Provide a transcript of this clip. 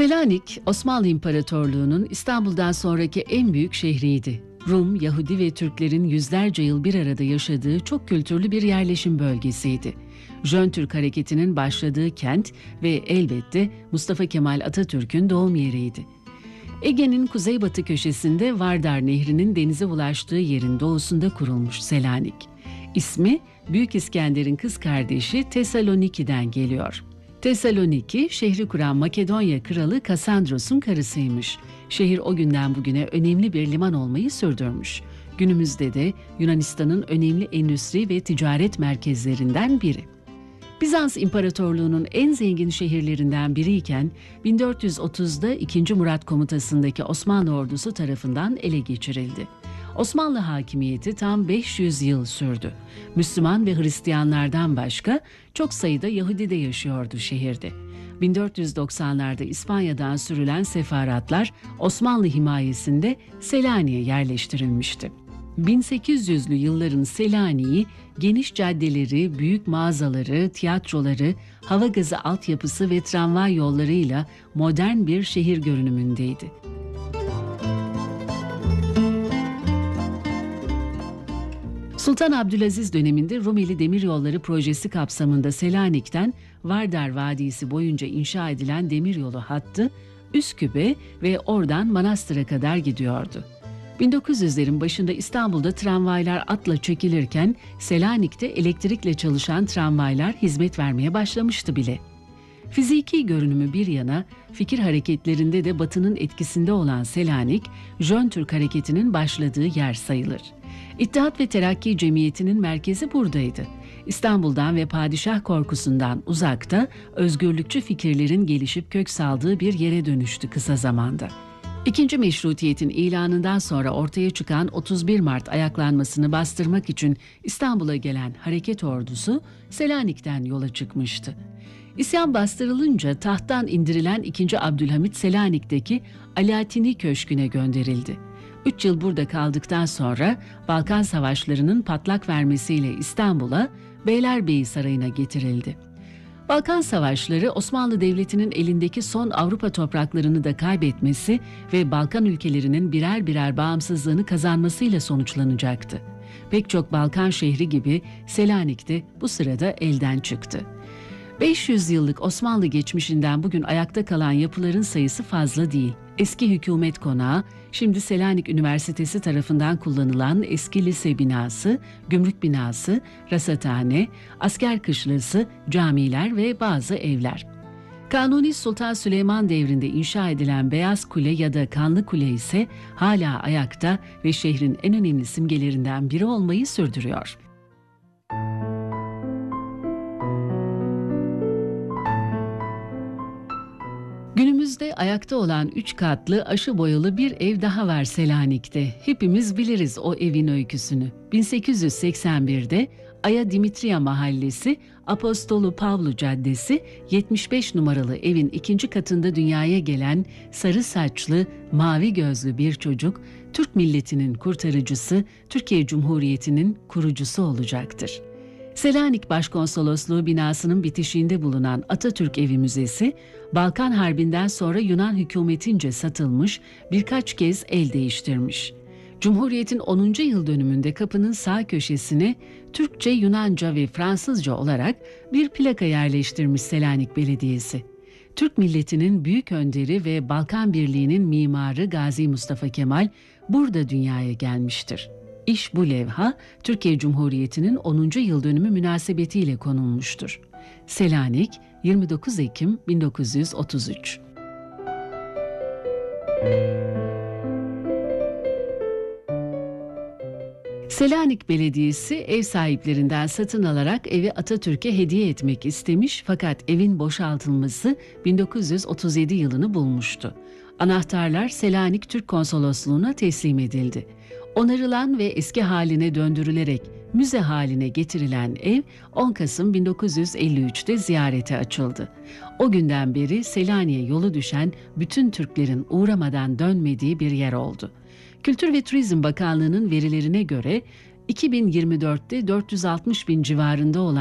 Selanik, Osmanlı İmparatorluğu'nun İstanbul'dan sonraki en büyük şehriydi. Rum, Yahudi ve Türklerin yüzlerce yıl bir arada yaşadığı çok kültürlü bir yerleşim bölgesiydi. Jön Türk hareketinin başladığı kent ve elbette Mustafa Kemal Atatürk'ün doğum yeriydi. Ege'nin kuzeybatı köşesinde Vardar Nehri'nin denize ulaştığı yerin doğusunda kurulmuş Selanik. İsmi Büyük İskender'in kız kardeşi Tesaloniki'den geliyor. Tesaloniki, şehri kuran Makedonya kralı Kassandros'un karısıymış. Şehir o günden bugüne önemli bir liman olmayı sürdürmüş. Günümüzde de Yunanistan'ın önemli endüstri ve ticaret merkezlerinden biri. Bizans İmparatorluğu'nun en zengin şehirlerinden biriyken 1430'da 2. Murat komutasındaki Osmanlı ordusu tarafından ele geçirildi. Osmanlı hakimiyeti tam 500 yıl sürdü. Müslüman ve Hristiyanlardan başka çok sayıda Yahudi de yaşıyordu şehirde. 1490'larda İspanya'dan sürülen sefaratlar Osmanlı himayesinde Selanik'e yerleştirilmişti. 1800'lü yılların Selanik'i geniş caddeleri, büyük mağazaları, tiyatroları, hava gazı altyapısı ve tramvay yollarıyla modern bir şehir görünümündeydi. Sultan Abdülaziz döneminde Rumeli Demiryolları projesi kapsamında Selanik'ten Vardar Vadisi boyunca inşa edilen demiryolu hattı Üsküp'e ve oradan Manastır'a kadar gidiyordu. 1900'lerin başında İstanbul'da tramvaylar atla çekilirken Selanik'te elektrikle çalışan tramvaylar hizmet vermeye başlamıştı bile. Fiziki görünümü bir yana, fikir hareketlerinde de Batı'nın etkisinde olan Selanik, Jön Türk hareketinin başladığı yer sayılır. İttihat ve Terakki Cemiyeti'nin merkezi buradaydı. İstanbul'dan ve padişah korkusundan uzakta, özgürlükçü fikirlerin gelişip kök saldığı bir yere dönüştü kısa zamanda. İkinci Meşrutiyet'in ilanından sonra ortaya çıkan 31 Mart ayaklanmasını bastırmak için İstanbul'a gelen hareket ordusu Selanik'ten yola çıkmıştı. İsyan bastırılınca tahttan indirilen 2. Abdülhamit Selanik'teki Alaaddin'i Köşkü'ne gönderildi. 3 yıl burada kaldıktan sonra Balkan Savaşları'nın patlak vermesiyle İstanbul'a Beylerbeyi Sarayı'na getirildi. Balkan Savaşları Osmanlı Devleti'nin elindeki son Avrupa topraklarını da kaybetmesi ve Balkan ülkelerinin birer birer bağımsızlığını kazanmasıyla sonuçlanacaktı. Pek çok Balkan şehri gibi Selanik de bu sırada elden çıktı. 500 yıllık Osmanlı geçmişinden bugün ayakta kalan yapıların sayısı fazla değil. Eski hükümet konağı, şimdi Selanik Üniversitesi tarafından kullanılan eski lise binası, gümrük binası, rasathane, asker kışlası, camiler ve bazı evler. Kanuni Sultan Süleyman devrinde inşa edilen Beyaz Kule ya da Kanlı Kule ise hala ayakta ve şehrin en önemli simgelerinden biri olmayı sürdürüyor. Günümüzde ayakta olan 3 katlı aşı boyalı bir ev daha var Selanik'te. Hepimiz biliriz o evin öyküsünü. 1881'de Aya Dimitriya Mahallesi, Apostolu Pavlu Caddesi, 75 numaralı evin 2. katında dünyaya gelen sarı saçlı, mavi gözlü bir çocuk, Türk milletinin kurtarıcısı, Türkiye Cumhuriyeti'nin kurucusu olacaktır. Selanik Başkonsolosluğu binasının bitişiğinde bulunan Atatürk Evi Müzesi, Balkan Harbi'nden sonra Yunan hükümetince satılmış, birkaç kez el değiştirmiş. Cumhuriyet'in 10. yıl dönümünde kapının sağ köşesine Türkçe, Yunanca ve Fransızca olarak bir plaka yerleştirmiş Selanik Belediyesi. Türk milletinin büyük önderi ve Balkan Birliği'nin mimarı Gazi Mustafa Kemal burada dünyaya gelmiştir. İş bu levha, Türkiye Cumhuriyeti'nin 10. yıl dönümü münasebetiyle konulmuştur. Selanik, 29 Ekim 1933. Selanik Belediyesi ev sahiplerinden satın alarak evi Atatürk'e hediye etmek istemiş fakat evin boşaltılması 1937 yılını bulmuştu. Anahtarlar Selanik Türk Konsolosluğu'na teslim edildi. Onarılan ve eski haline döndürülerek müze haline getirilen ev 10 Kasım 1953'te ziyarete açıldı. O günden beri Selanik'e yolu düşen bütün Türklerin uğramadan dönmediği bir yer oldu. Kültür ve Turizm Bakanlığı'nın verilerine göre 2024'te 460 bin civarında olan